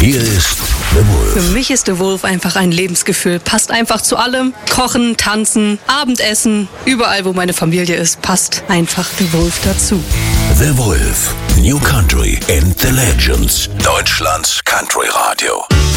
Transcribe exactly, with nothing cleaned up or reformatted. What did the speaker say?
Hier ist The Wolf. Für mich ist The Wolf einfach ein Lebensgefühl. Passt einfach zu allem. Kochen, tanzen, Abendessen, überall wo meine Familie ist, passt einfach The Wolf dazu. The Wolf. New Country and the Legends. Deutschlands Country Radio.